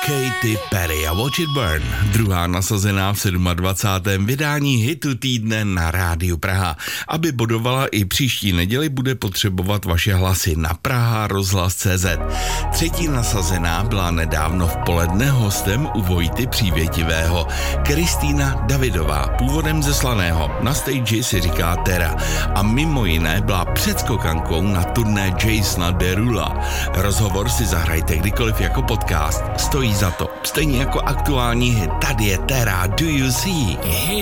Katy Perry a Watch It Burn, druhá nasazená v 27. vydání hitu týdne na Rádiu Praha. Aby bodovala i příští neděli, bude potřebovat vaše hlasy na praharozhlas.cz. Třetí nasazená byla nedávno v poledne hostem u Vojty Přívětivého. Kristýna Davidová, původem ze Slaného, na stage si říká Terra a mimo jiné byla předskokankou na turné Jasona Derula. Rozhovor si zahrajte kdykoliv jako podcast. Stojí za to. Stejně jako aktuální hit. Tady je Terra, Do You See?